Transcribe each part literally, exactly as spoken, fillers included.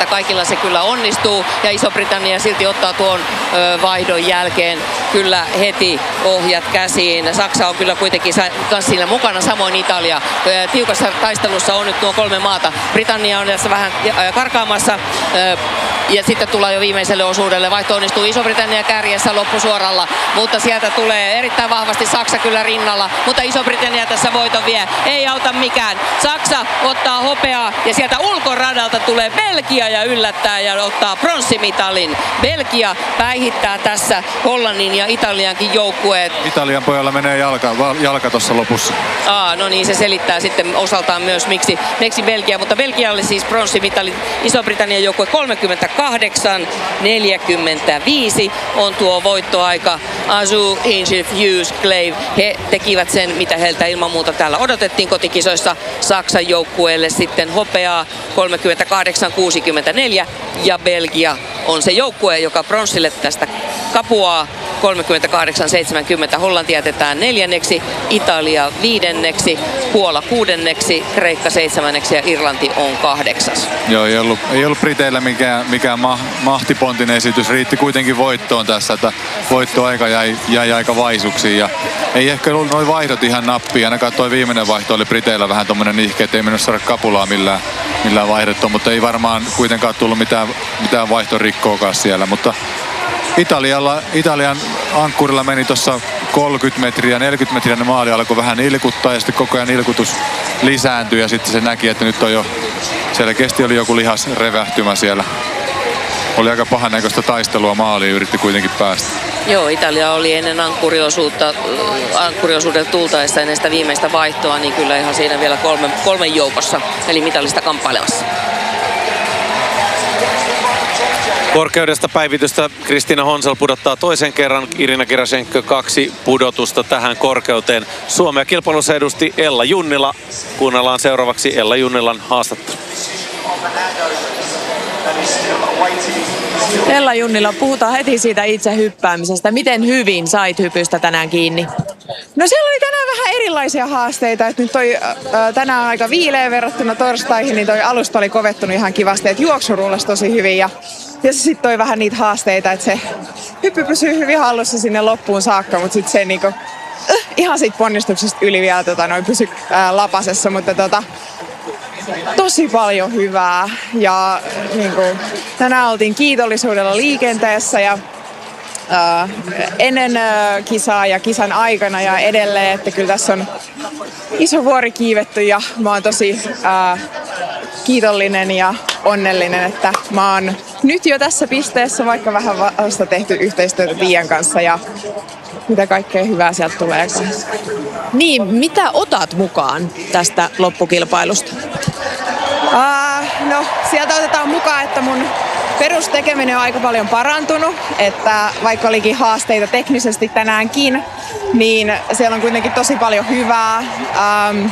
että kaikilla se kyllä onnistuu. Ja Iso-Britannia silti ottaa tuon ö, vaihdon jälkeen kyllä heti ohjat käsiin. Saksa on kyllä kuitenkin kans siinä mukana, samoin Italia. Ö, tiukassa taistelussa on nyt nuo kolme maata. Britannia on tässä vähän ö, karkaamassa. Ö, Ja sitten tullaan jo viimeiselle osuudelle. Vaihto onnistuu Iso-Britannia kärjessä loppusuoralla. Mutta sieltä tulee erittäin vahvasti Saksa kyllä rinnalla. Mutta Iso-Britannia tässä voiton vie. Ei auta mikään. Saksa ottaa hopeaa ja sieltä ulkoradalta tulee Belgia ja yllättää ja ottaa pronssimitalin. Belgia päihittää tässä Hollannin ja Italiankin joukkueet. Italian pojalla menee jalka, jalka tuossa lopussa. Aa, no niin, se selittää sitten osaltaan myös miksi, miksi Belgia. Mutta Belgialle siis pronssimitali. Iso-Britannian joukkue kolmekymmentäkahdeksan neljäkymmentäviisi on tuo voittoaika. Azu, Inchif, Hughes, Clave, he tekivät sen, mitä heiltä ilman muuta täällä odotettiin kotikisoissa. Saksan joukkueelle sitten hopeaa kolmekymmentäkahdeksan kuusikymmentäneljä ja Belgia on se joukkue, joka pronssille tästä kapuaa. kolmekymmentäkahdeksan seitsemänkymmentä. Hollanti jätetään neljänneksi, Italia viidenneksi, Puola kuudenneksi, Kreikka seitsemänneksi ja Irlanti on kahdeksas. Joo, ei ollut, ei ollut Briteillä mikään, mikään ma, mahtipontin esitys. Riitti kuitenkin voittoon tässä, että voittoaika jäi, jäi aika vaisuksi. Ja ei ehkä ollut noin vaihdot ihan nappia. Ainakaan toi viimeinen vaihto oli Briteillä vähän tommonen ihke, että ei mennyt saada kapulaa millään, millään vaihdettua. Mutta ei varmaan kuitenkaan tullut mitään, mitään vaihtorikkookaan siellä. Mutta Italialla, Italian ankkurilla meni tuossa kolmekymmentä metriä, neljäkymmentä metriä ne maali alkoi vähän ilkuttaa ja sitten koko ajan ilkutus lisääntyi ja sitten se näki, että nyt on jo selkeästi oli joku lihasrevähtymä siellä. Oli aika pahannäköistä taistelua maaliin, yritti kuitenkin päästä. Joo, Italia oli ennen ankkuriosuutta, ankkuriosuudelta tultaessa ennen sitä viimeistä vaihtoa, niin kyllä ihan siinä vielä kolme, kolmen joukossa, eli mitalista kamppailemassa. Korkeudesta päivitystä Kristiina Honsel pudottaa toisen kerran. Irina Gerashenko kaksi pudotusta tähän korkeuteen. Suomea kilpailussa edusti Ella Junnila. Kuunnellaan seuraavaksi Ella Junnilan haastattelu. Ella Junnila, puhutaan heti siitä itse hyppäämisestä. Miten hyvin sait hypystä tänään kiinni? No siellä oli tänään vähän erilaisia haasteita. Että nyt toi äh, tänään aika viileä verrattuna torstaihin, niin toi alusta oli kovettunut ihan kivasti. Että juoksu rullasi tosi hyvin ja, ja se sitten toi vähän niitä haasteita, että se hyppy pysyy hyvin hallussa sinne loppuun saakka, mutta sitten se niinku, äh, ihan siitä ponnistuksesta yli vielä tota, noin pysy äh, lapasessa, mutta tota, tosi paljon hyvää ja niin kuin, tänään oltiin kiitollisuudella liikenteessä ja äh, ennen äh, kisaa ja kisan aikana ja edelleen, että kyllä tässä on iso vuori kiivetty ja mä oon tosi äh, kiitollinen ja onnellinen, että mä oon nyt jo tässä pisteessä, vaikka vähän vasta tehty yhteistyötä Tiian kanssa ja mitä kaikkea hyvää sieltä tulee kanssa. Niin, mitä otat mukaan tästä loppukilpailusta? Uh, no, sieltä otetaan mukaan, että mun perustekeminen on aika paljon parantunut, että vaikka olikin haasteita teknisesti tänäänkin, niin siellä on kuitenkin tosi paljon hyvää. Um,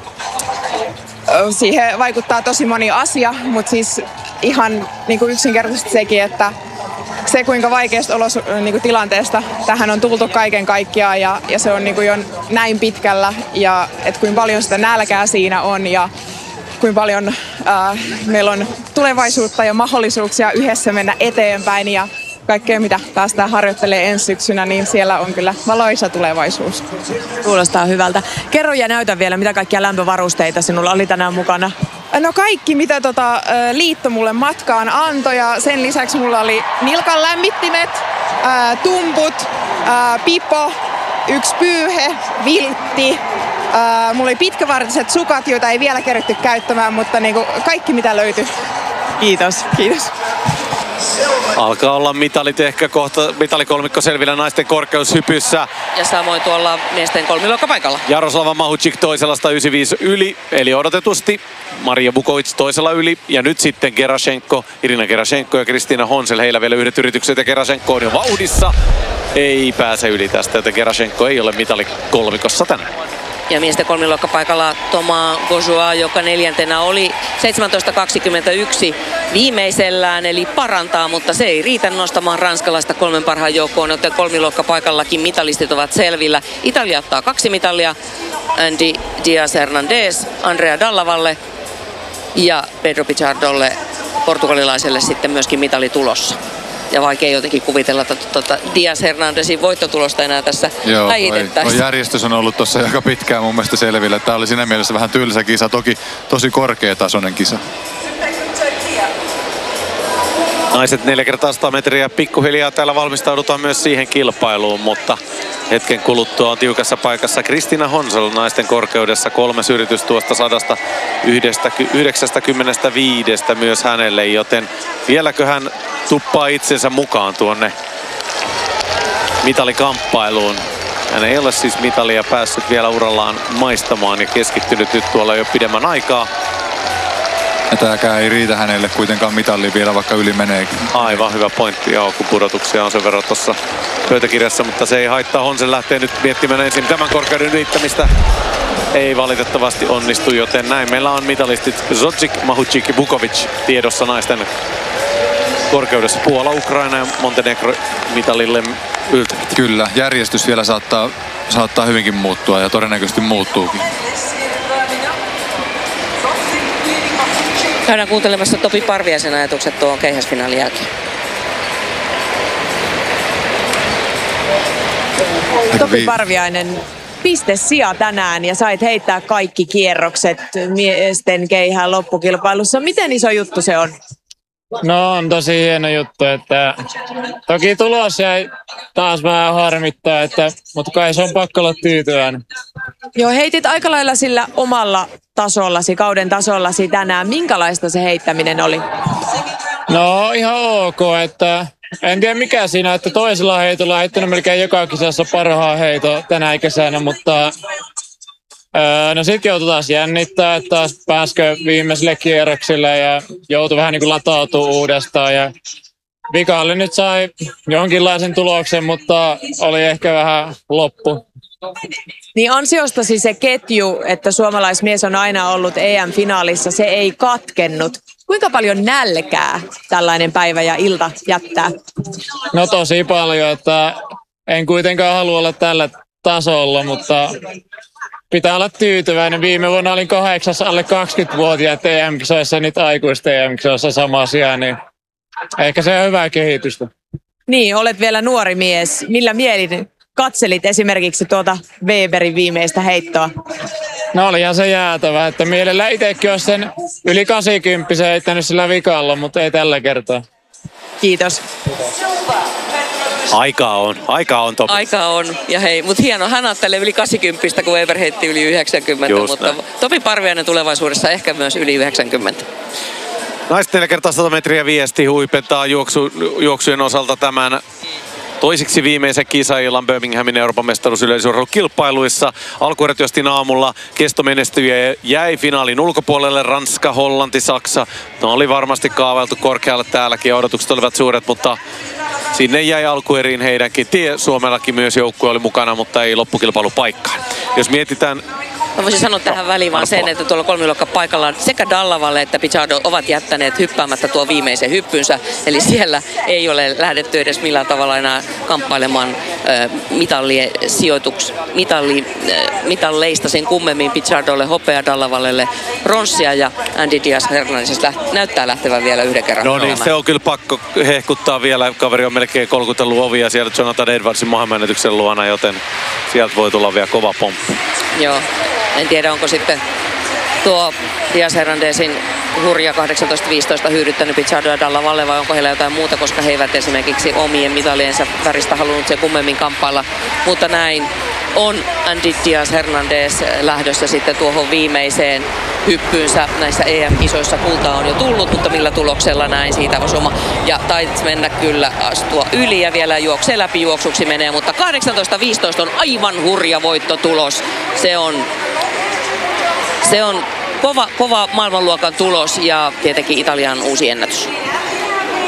siihen vaikuttaa tosi moni asia, mutta siis ihan niin kuin yksinkertaisesti sekin, että se kuinka vaikeasta olosu- niin kuin tilanteesta tähän on tultu kaiken kaikkiaan ja, ja se on niin kuin jo näin pitkällä ja että kuinka paljon sitä nälkää siinä on ja kuinka paljon äh, meillä on tulevaisuutta ja mahdollisuuksia yhdessä mennä eteenpäin ja kaikkea mitä päästään harjoittelemaan ensi syksynä, niin siellä on kyllä valoisa tulevaisuus. Kuulostaa hyvältä. Kerro ja näytä vielä, mitä kaikkia lämpövarusteita sinulla oli tänään mukana. No kaikki, mitä tota, liitto mulle matkaan antoi ja sen lisäksi mulla oli nilkan lämmittimet, ää, tumput, ää, pipo, yksi pyyhe, viltti. Ää, mulla oli pitkävartiset sukat, joita ei vielä keritty käyttämään, mutta niinku kaikki mitä löytyi. Kiitos. Kiitos. Alkaa olla mitalit ehkä kohta, mitalikolmikko selvillä naisten korkeushypyssä. Ja samoin tuolla miesten kolmiluokkapaikalla. Jaroslava Mahučík toisella sata yhdeksänkymmentäviisi yli, eli odotetusti. Maria Vukovic toisella yli ja nyt sitten Gerashenko, Irina Gerashenko ja Kristiina Honsel. Heillä vielä yhdet yritykset ja Gerashenko on jo vauhdissa. Ei pääse yli tästä, joten Gerashenko ei ole mitalikolmikossa tänään. Ja miesten kolmiluokkapaikalla Thomas Gaujois, joka neljäntenä oli seitsemäntoista kaksikymmentäyksi viimeisellään, eli parantaa, mutta se ei riitä nostamaan ranskalaista kolmen parhaan joukkoon, joten kolmiluokkapaikallakin mitalistit ovat selvillä. Italia ottaa kaksi mitalia, Andy Diaz Hernandez, Andrea Dallavalle ja Pedro Pichardolle portugalilaiselle sitten myöskin mitali tulossa. Ja vaikea jotenkin kuvitella, että tuota Diaz Hernandezin voittotulosta enää tässä lähitettäisiin. Järjestys on ollut tuossa aika pitkään mun mielestä selvillä. Tämä oli siinä mielessä vähän tylsä kisa, toki tosi korkeatasoinen kisa. Naiset neljä kertaa sata metriä pikkuhiljaa. Täällä valmistaudutaan myös siihen kilpailuun, mutta hetken kuluttua on tiukassa paikassa Kristiina Honsel naisten korkeudessa. Kolmes yritys tuosta sadasta yhdeksästäkymmenestäviidestä myös hänelle, joten vieläkö hän tuppaa itsensä mukaan tuonne mitalikamppailuun. Hän ei ole siis mitalia päässyt vielä urallaan maistamaan ja keskittynyt nyt tuolla jo pidemmän aikaa. Ja tääkään ei riitä hänelle kuitenkaan mitalliin vielä, vaikka yli meneekin. Aivan hyvä pointti, joo, kun pudotuksia on sen verran tuossa pöytäkirjassa, mutta se ei haittaa. Honsen lähtee nyt miettimään ensin tämän korkeuden ylittämistä. Ei valitettavasti onnistu, joten näin meillä on mitalistit Zodzic, Mahucic ja Bukovic tiedossa naisten korkeudessa. Puola, Ukraina ja Montenegro mitalille yltävät. Kyllä, järjestys vielä saattaa, saattaa hyvinkin muuttua ja todennäköisesti muuttuukin. Käydään kuuntelemassa Topi Parviaisen ajatukset tuon keihäsfinaalin jälkeen. Topi Parviainen, pistesija tänään ja sait heittää kaikki kierrokset miesten keihään loppukilpailussa. Miten iso juttu se on? No on tosi hieno juttu, että toki tulos jäi taas vähän harmittaa, että, mutta kai se on pakko olla tyytyväinen. Joo, heitit aika lailla sillä omalla tasollasi, kauden tasollasi tänään. Minkälaista se heittäminen oli? No ihan ok, että en tiedä mikä siinä, että toisella heitolla heittänyt melkein joka kisassa parhaan heito tänä kesänä, mutta öö, no sit joutui taas jännittää, että taas pääskö viimeiselle kierroksille ja joutui vähän niin kuin latautua uudestaan ja vikalle nyt sai jonkinlaisen tuloksen, mutta oli ehkä vähän loppu. Niin ansiostasi se ketju, että suomalaismies on aina ollut E M-finaalissa, se ei katkennut. Kuinka paljon nälkää tällainen päivä ja ilta jättää? No tosi paljon, että en kuitenkaan halua olla tällä tasolla, mutta pitää olla tyytyväinen. Viime vuonna olin kahdeksas alle kaksikymmentävuotiaat E M-kisoissa, nyt aikuisten E M-kisoissa sama asia, niin ehkä se on hyvää kehitystä. Niin, olet vielä nuori mies. Millä mielin katselit esimerkiksi tuota Weberin viimeistä heittoa? No olihan se jäätävä, että mielellä itsekin olisi sen yli kahdeksankymmentä heittänyt sillä vikalla, mutta ei tällä kertaa. Kiitos. Aikaa on, aikaa on Topi. Aika on, ja hei, mutta hieno, hän ajattelee yli kahdeksankymmentä, kun Weber heitti yli yhdeksänkymmentä, Just mutta näin. Topi Parviainen tulevaisuudessa ehkä myös yli yhdeksänkymmentä. Naiset neljä kertaa sata metriä viesti huipentaa juoksu, juoksujen osalta tämän toisiksi viimeisen kisaillan Birminghamin Euroopan mestaruusyleisurheilukilpailuissa. Alkuerät jostiin aamulla kestomenestyjä jäi finaalin ulkopuolelle. Ranska, Hollanti, Saksa. No oli varmasti kaavailtu korkealle täälläkin ja odotukset olivat suuret, mutta sinne jäi alkueriin heidänkin tie. Suomellakin myös joukkue oli mukana, mutta ei loppukilpailupaikkaan. Jos mietitään... Mä voisin sanoa tähän väliin vaan sen, että tuolla kolmiluokka paikalla sekä Dallavalle että Pichardo ovat jättäneet hyppäämättä tuo viimeisen hyppynsä. Eli siellä ei ole lähdetty edes millään tavalla enää kamppailemaan äh, mitallien sijoituks, mitalli, äh, mitalleista sen kummemmin. Pichardolle hopea, Dallavallelle ronssia ja Andy Diaz Hernandez läht, näyttää lähtevän vielä yhden kerran. No niin, se on kyllä pakko hehkuttaa vielä. Kaveri on melkein kolkutellut ovia siellä Jonathan Edwardsin maahanmenetyksen luona, joten sieltä voi tulla vielä kova pomppu. Joo. En tiedä, onko sitten tuo Diaz Hernandezin hurja kahdeksantoista viisitoista hyödyttänyt Pichardo ja Dallavalle vai onko heillä jotain muuta, koska he eivät esimerkiksi omien mitaliensa väristä halunnut sen kummemmin kamppailla. Mutta näin on Andy Diaz Hernandez lähdössä sitten tuohon viimeiseen hyppyynsä. Näissä E M-kisoissa kultaa on jo tullut, mutta millä tuloksella näin siitä osuma. Ja taisi mennä kyllä astua yli ja vielä juoksee läpi juoksuksi menee, mutta kahdeksantoista viisitoista on aivan hurja voittotulos. Se on, se on kova, kova maailmanluokan tulos ja tietenkin Italian uusi ennätys.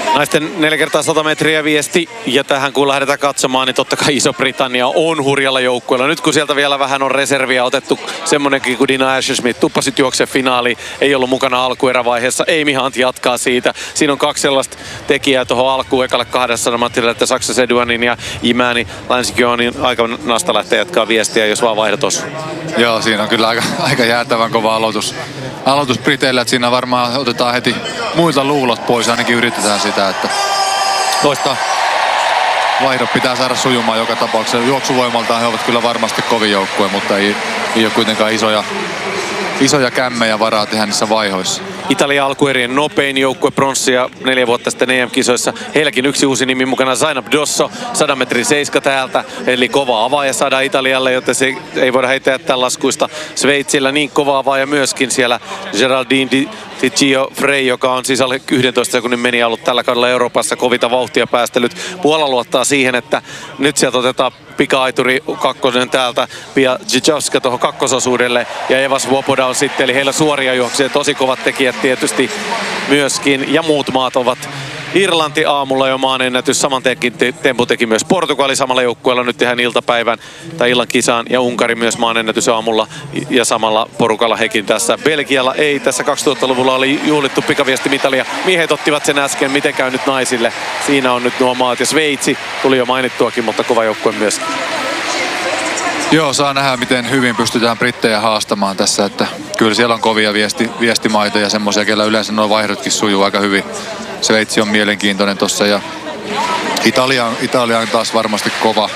Naisten neljä kertaa sata metriä viesti, ja tähän kun lähdetään katsomaan, niin totta kai Iso-Britannia on hurjalla joukkueella. Nyt kun sieltä vielä vähän on reserviä otettu, semmonenkin kuin Dina Asher-Smith, tuppasit juokse finaali, ei ollut mukana alkuerävaiheessa, Amy Hunt jatkaa siitä. Siinä on kaksi sellaista tekijää tuohon alkuun ekalle kahdessa Mattila, että Saksa Seduanin ja Imäni Länsikionin aika nasta lähtee jatkaa viestiä, jos vaan vaihdat osuu. Joo, siinä on kyllä aika, aika jäätävän kova aloitus. Aloitus Briteillä, että siinä varmaan otetaan heti muilta luulot pois, ainakin yritetään sitä, että toista vaihdot pitää saada sujumaan joka tapauksessa. Juoksuvoimaltaan he ovat kyllä varmasti kovin joukkue, mutta ei, ei ole kuitenkaan isoja, isoja kämmejä varaa tehdä niissä vaihoissa. Italia alkuerien nopein joukkue pronssia neljä vuotta sitten E M-kisoissa. Heilläkin yksi uusi nimi mukana, Zainab Dosso, sadan metrin seiska täältä. Eli kova avaaja saadaan Italialle, joten se ei voida heitä jättää laskuista. Sveitsillä niin kova avaaja myöskin siellä Geraldine Di Ticcio Frey, joka on siis alle yhdentoista sekunnin meni ollut tällä kaudella Euroopassa kovita vauhtia päästellyt. Puola luottaa siihen, että nyt sieltä otetaan pika-aituri kakkonen täältä, Pia Dzidziowska tuohon kakkososuudelle ja Eva Svoboda on sitten, eli heillä suoria juoksia, tosi kovat tekijät tietysti myöskin, ja muut maat ovat. Irlanti aamulla jo maanennätys, saman tekin tempu teki myös Portugali samalla joukkueella nyt tehdään iltapäivän tai illan kisaan, ja Unkari myös maanennätys aamulla ja samalla porukalla hekin tässä. Belgialla ei, tässä kaksituhattaluvulla oli juhlittu pikaviestimitalia, miehet ottivat sen äsken, miten käy nyt naisille, siinä on nyt nuo maat, ja Sveitsi tuli jo mainittuakin, mutta kova joukkue myös. Joo, saa nähdä, miten hyvin pystytään brittejä haastamaan tässä, että kyllä siellä on kovia viesti, viestimaita ja semmoisia, kellä yleensä nuo vaihdotkin sujuu aika hyvin. Sveitsi on mielenkiintoinen tossa ja Italia, Italia on taas varmasti kova.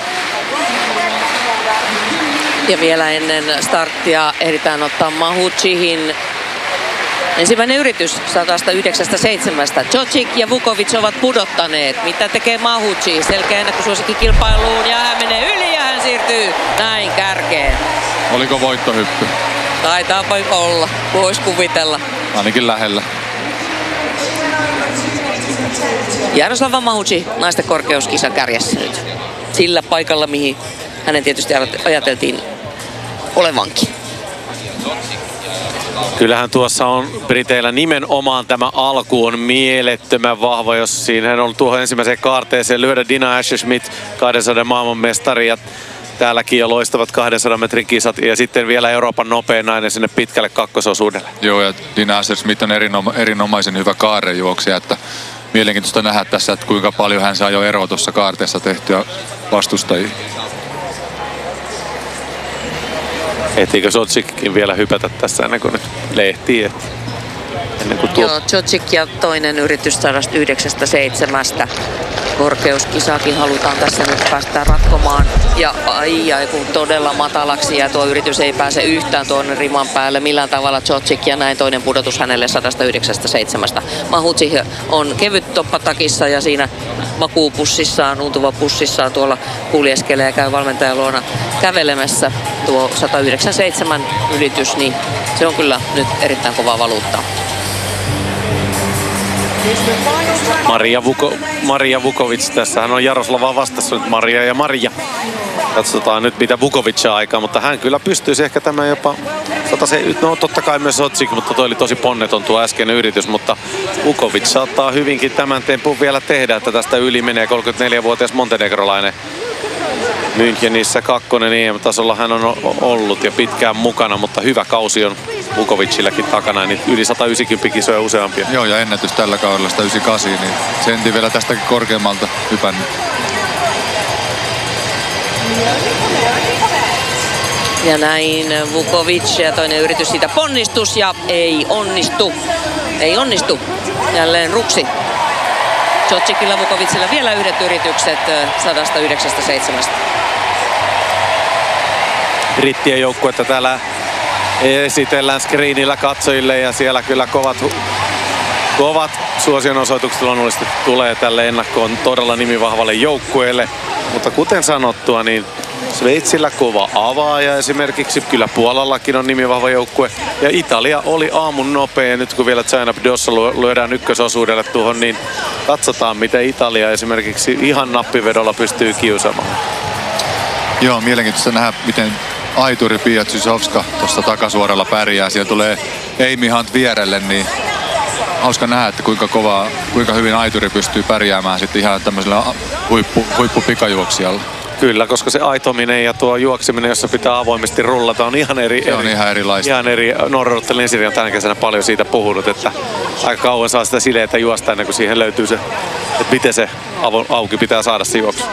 Ja vielä ennen starttia ehditään ottaa Mahuchihin ensimmäinen yritys sata yhdeksän seitsemän. Jocic ja Vukovic ovat pudottaneet. Mitä tekee Mahuchi? Selkeä ennakkosuosikki kilpailuun ja hän menee yli ja hän siirtyy näin kärkeen. Oliko voittohyppy? Taitaapa olla, voisi kuvitella. Ainakin lähellä. Jaroslava Mahuchi naisten korkeuskisan kärjessä nyt. Sillä paikalla, mihin hänen tietysti ajateltiin olevankin. Kyllähän tuossa on Briteillä nimenomaan tämä alku on mielettömän vahva, jos siinä on tuohon ensimmäiseen kaarteeseen lyödä Dina Asher-Smith, kahdensadan maailmanmestari ja täälläkin jo loistavat kahdensadan metrin kisat ja sitten vielä Euroopan nopein nainen sinne pitkälle kakkososuudelle. Joo, ja Dina Asher-Smith on erinoma- erinomaisen hyvä kaarrejuoksija, että mielenkiintoista nähdä tässä, että kuinka paljon hän saa jo eroa tuossa kaarteessa tehtyä vastustajia. Ehtiikö Jocickin vielä hypätä tässä ennen kuin nyt lehtii? Ennen kuin tuo... Joo, Jocic ja toinen yritys sata yhdeksän seitsemän. Korkeuskisaakin halutaan tässä nyt päästä ratkomaan. Ja ai ai kun todella matalaksi ja tuo yritys ei pääse yhtään tuonne riman päälle millään tavalla Jocic ja näin toinen pudotus hänelle sata yhdeksän seitsemän. Mahuchi on kevyt toppatakissa ja siinä makuupussissaan, untuva pussissaan tuolla kuljeskelee ja käy valmentajan luona kävelemässä. Tuo sata yhdeksän seitsemän ylitys, niin se on kyllä nyt erittäin kova valuutta. Maria, Vuko, Maria Vukovic, tässähän on Jaroslavaa vastassa nyt Maria ja Maria. Katsotaan nyt mitä Vukovic saa aikaan, mutta hän kyllä pystyisi ehkä tämä jopa, no totta kai myös Jocic, mutta toi oli tosi ponneton tuo äskeinen yritys, mutta Vukovic saattaa hyvinkin tämän tempun vielä tehdä, että tästä yli menee kolmekymmentäneljävuotias montenegrolainen. Münchenissä kakkonen E M-tasolla hän on ollut ja pitkään mukana, mutta hyvä kausi on Vukovicilläkin takana, niin yli sata yhdeksänkymmentä kisoja useampia. Joo, ja ennätys tällä kaudella sata yhdeksänkymmentäkahdeksan, niin sentin vielä tästäkin korkeammalta hypännyt. Ja näin Vukovic ja toinen yritys siitä ponnistus ja ei onnistu. Ei onnistu. Jälleen ruksi. Jocicilla Vukovicilla vielä yhdet yritykset sata yhdeksän seitsemän. Brittien joukkuetta täällä esitellään screenillä katsojille ja siellä kyllä kovat, kovat suosionosoitukset luonnollisesti tulee tälle ennakkoon todella nimivahvalle joukkueelle. Mutta kuten sanottua, niin Sveitsillä kova avaaja esimerkiksi, kyllä Puolallakin on nimivahva joukkue. Ja Italia oli aamun nopea ja nyt kun vielä Zainab Dosso lyödään ykkösosuudelle tuohon, niin katsotaan miten Italia esimerkiksi ihan nappivedolla pystyy kiusaamaan. Joo, mielenkiintoista nähdä miten aituri Pia Dzidziowska tuossa takasuoralla pärjää. Siellä tulee Amy Hunt vierelle, niin hauska nähdä, että kuinka, kova, kuinka hyvin aituri pystyy pärjäämään sitten ihan tämmöisellä huippu, huippupikajuoksijalla. Kyllä, koska se aitominen ja tuo juokseminen, jossa pitää avoimesti rullata, on ihan eri. Se on eri, ihan erilaista. Ihan eri. Norrottel Lensiri on tänä kesänä paljon siitä puhunut, että aika kauan saa sitä sileitä juosta ennen kuin siihen löytyy se, että miten se avo, auki pitää saada se juoksu.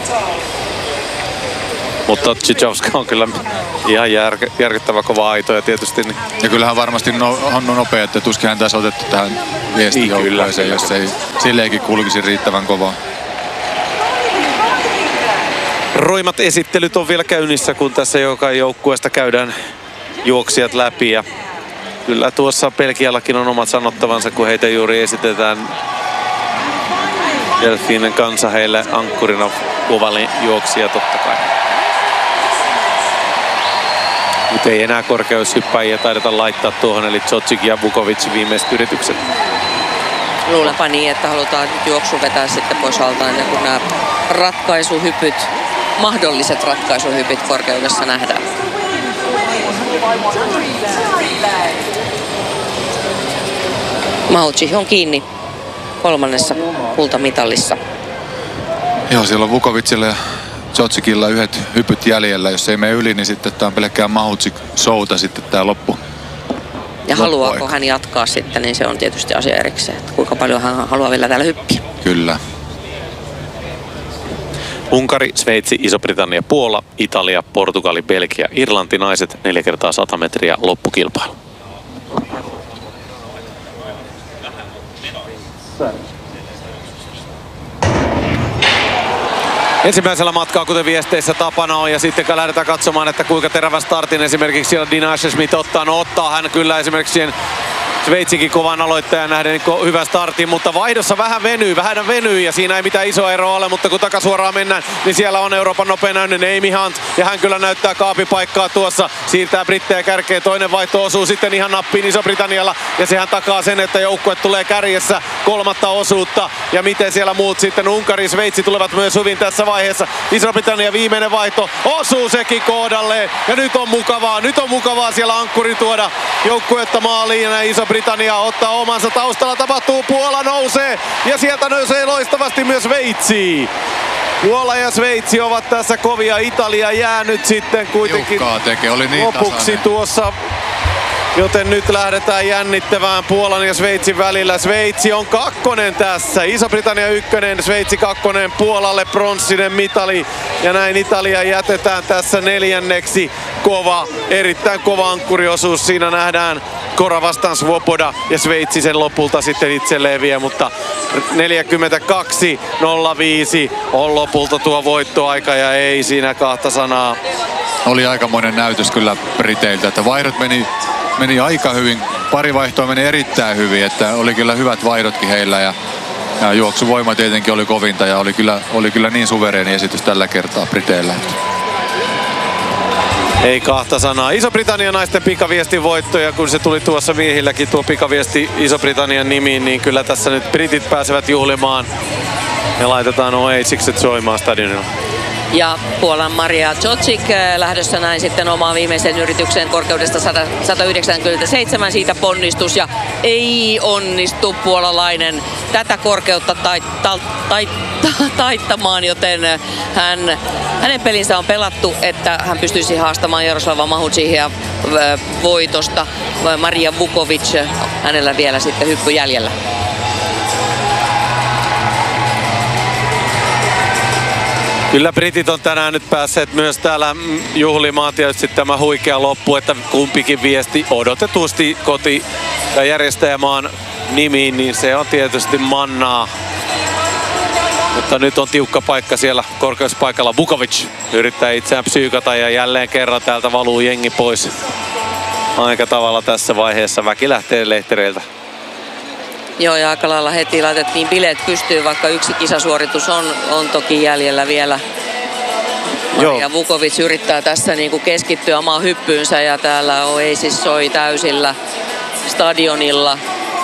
Mutta Chichowska on kyllä ihan järke, järkyttävä kova aito ja tietysti... Niin... Ja kyllähän varmasti no, on nopea, että tuskin hän tässä otettu tähän viestijoukkueeseen, jos kyllä. Ei silleenkin kulkisi riittävän kovaa. Roimat esittelyt on vielä käynnissä, kun tässä joka joukkueesta käydään juoksijat läpi. Ja kyllä tuossa Belgiallakin on omat sanottavansa, kun heitä juuri esitetään. Delfinen kansa heille ankkurina Kovalin juoksija totta kai. Nyt ei enää korkeushyppäjiä taideta laittaa tuohon, eli Zocic ja Vukovic viimeiset yritykset. Luulenpa niin, että halutaan nyt juoksu vetää sitten pois alta ennen kuin nämä ratkaisuhypyt, mahdolliset ratkaisuhypyt korkeudessa nähdään. Mahouchi on kiinni kolmannessa kultamitalissa. Joo, siellä on Vukovicilla ja Zocicilla yhdet hypyt jäljellä. Jos ei mene yli, niin sitten tämä on pelkkää Mahouchi-showta sitten tämä loppu. Ja haluaako hän jatkaa sitten, niin se on tietysti asia erikseen, että kuinka paljon hän haluaa vielä täällä hyppiä. Kyllä. Unkari, Sveitsi, Iso-Britannia, Puola, Italia, Portugali, Belgia, Irlanti, naiset, neljä kertaa sata metriä loppukilpailu. Ensimmäisellä matkaa, kuten viesteissä tapana on, ja sitten kun lähdetään katsomaan, että kuinka terävä startin esimerkiksi siellä Dina Schmidt ottaa. No ottaa hän kyllä esimerkiksi siihen Sveitsikin kovan aloittajan nähden hyvä startti, mutta vaihdossa vähän venyy, vähän venyy ja siinä ei mitään iso eroa ole, mutta kun takasuoraan mennään, niin siellä on Euroopan nopeanäköinen Amy Hunt ja hän kyllä näyttää kaapipaikkaa tuossa, siirtää brittejä kärkeen, toinen vaihto osuu sitten ihan nappiin Iso-Britannialla ja sehän takaa sen, että joukkue tulee kärjessä kolmatta osuutta ja miten siellä muut sitten Unkari, Sveitsi tulevat myös hyvin tässä vaiheessa. Iso-Britannia viimeinen vaihto osuu sekin kohdalleen ja nyt on mukavaa, nyt on mukavaa siellä ankkurin tuoda joukkuetta maaliin ja Iso Britannia ottaa omansa, taustalla tapahtuu, Puola nousee ja sieltä nousee loistavasti myös Sveitsi. Puola ja Sveitsi ovat tässä kovia, Italia jää nyt sitten kuitenkin tekee, oli niin lopuksi tasainen. Tuossa. Joten nyt lähdetään jännittävään Puolan ja Sveitsin välillä. Sveitsi on kakkonen tässä. Iso-Britannia ykkönen, Sveitsi kakkonen, Puolalle pronssinen mitali. Ja näin Italia jätetään tässä neljänneksi. Kova, erittäin kova ankkuriosuus. Siinä nähdään Kora vastaan Svoboda ja Sveitsi sen lopulta sitten itselleen vie. Mutta neljäkymmentäkaksi nolla viisi on lopulta tuo voittoaika ja ei siinä kahta sanaa. Oli aikamoinen näytös kyllä Briteiltä, että vaihdot meni Meni aika hyvin. Pari vaihtoa meni erittäin hyvin, että oli kyllä hyvät vaihdotkin heillä ja, ja juoksuvoima tietenkin oli kovinta ja oli kyllä, oli kyllä niin suvereeni esitys tällä kertaa Briteillä. Ei kahta sanaa. Iso-Britannian naisten pikaviestin voitto ja kun se tuli tuossa miehilläkin tuo pikaviesti Iso-Britannian nimiin, niin kyllä tässä nyt britit pääsevät juhlimaan ja laitetaan Oasikset soimaan stadionilla. Ja Puolan Maria Zocic lähdössä näin sitten omaan viimeisen yrityksen korkeudesta sata yhdeksänkymmentäseitsemän, siitä ponnistus ja ei onnistu puolalainen tätä korkeutta tait, tait, tait, taittamaan, joten hän, hänen pelinsä on pelattu, että hän pystyisi haastamaan Jaroslava Mahouchia voitosta. Maria Vukovic, hänellä vielä sitten hyppy jäljellä. Kyllä britit on tänään nyt päässeet myös täällä juhlimaan tietysti tämä huikea loppu, että kumpikin viesti odotetusti koti- ja järjestäjämaan nimiin, niin se on tietysti mannaa. Mutta nyt on tiukka paikka siellä korkeuspaikalla. Vukovic yrittää itseään psyykata ja jälleen kerran täältä valuu jengi pois. Aika tavalla tässä vaiheessa väki lähtee lehtereiltä. Joo, ja aika lailla heti laitettiin bileet pystyyn, vaikka yksi kisasuoritus on, on toki jäljellä vielä. Maria Vukovic yrittää tässä niin kuin keskittyä omaan hyppyynsä ja täällä Oasis soi täysillä stadionilla.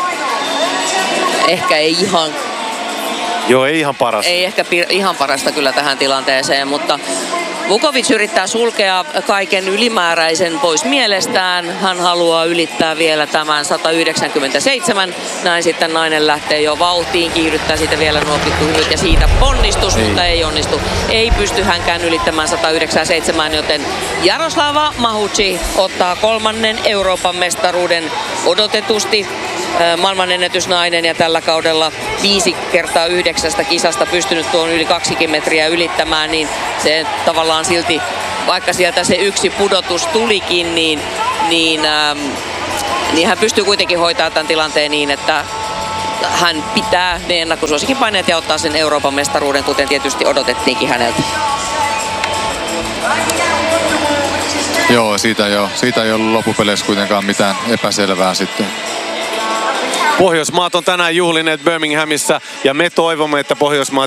Ehkä ei ihan... Joo, ei ihan parasta. Ei ehkä ihan parasta kyllä tähän tilanteeseen, mutta Vukovic yrittää sulkea kaiken ylimääräisen pois mielestään. Hän haluaa ylittää vielä tämän sata yhdeksänkymmentäseitsemän. Näin sitten nainen lähtee jo vauhtiin, kiihdyttää siitä vielä nuo pikkuhyvyt ja siitä ponnistus, ei. mutta ei onnistu. Ei pysty hänkään ylittämään sata yhdeksänkymmentäseitsemän, joten Jaroslava Mahuci ottaa kolmannen Euroopan mestaruuden odotetusti. Maailmanennätysnainen ja tällä kaudella viisi kertaa yhdeksästä kisasta pystynyt tuon yli kaksikymmentä metriä ylittämään, niin se tavallaan silti, vaikka sieltä se yksi pudotus tulikin, niin, niin, ähm, niin hän pystyy kuitenkin hoitamaan tämän tilanteen niin, että hän pitää ne ennakkosuosikin paineet ja ottaa sen Euroopan mestaruuden, kuten tietysti odotettiinkin häneltä. Joo, siitä ei, ole, siitä ei ollut loppupeleissä kuitenkaan mitään epäselvää sitten. Pohjoismaat on tänään juhlineet Birminghamissa ja me toivomme, että Pohjoismaat